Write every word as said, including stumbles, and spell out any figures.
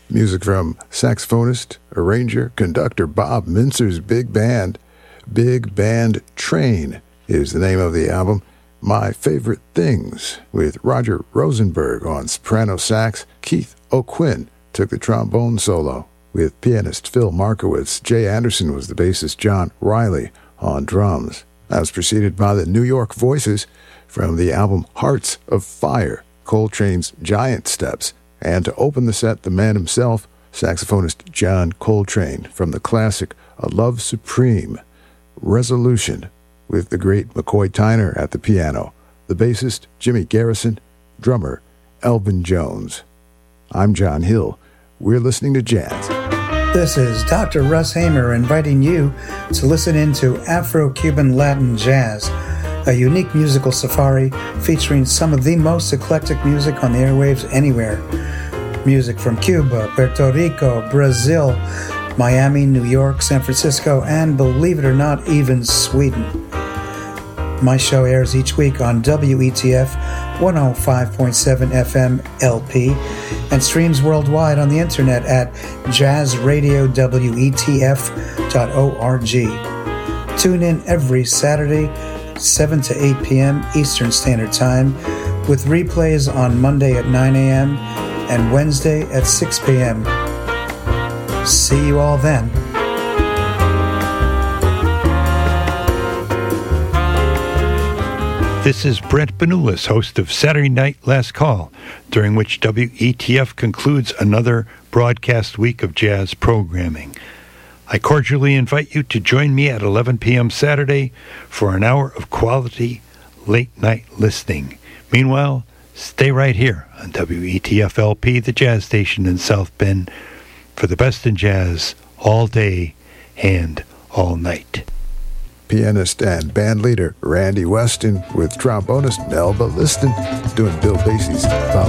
Music from saxophonist, arranger, conductor Bob Mintzer's big band. Big Band Train is the name of the album. My Favorite Things, with Roger Rosenberg on soprano sax. Keith O'Quinn took the trombone solo. With pianist Phil Markowitz, Jay Anderson was the bassist, John Riley on drums. That was preceded by the New York Voices from the album Hearts of Fire, Coltrane's Giant Steps. And to open the set, the man himself, saxophonist John Coltrane, from the classic A Love Supreme, Resolution, with the great McCoy Tyner at the piano, the bassist Jimmy Garrison, drummer Elvin Jones. I'm John Hill. We're listening to jazz. This is Doctor Russ Hamer inviting you to listen into Afro-Cuban Latin Jazz, a unique musical safari featuring some of the most eclectic music on the airwaves anywhere. Music from Cuba, Puerto Rico, Brazil, Miami, New York, San Francisco, and believe it or not, even Sweden. My show airs each week on W E T F one oh five point seven F M L P and streams worldwide on the internet at jazz radio w e t f dot org. Tune in every Saturday, seven to eight p.m. Eastern Standard Time, with replays on Monday at nine a.m. and Wednesday at six p.m. See you all then. This is Brent Benulis, host of Saturday Night Last Call, during which W E T F concludes another broadcast week of jazz programming. I cordially invite you to join me at eleven p.m. Saturday for an hour of quality late-night listening. Meanwhile, stay right here on W E T F L P, the jazz station in South Bend, for the best in jazz all day and all night. Pianist and band leader Randy Weston with trombonist Melba Liston doing Bill Basie's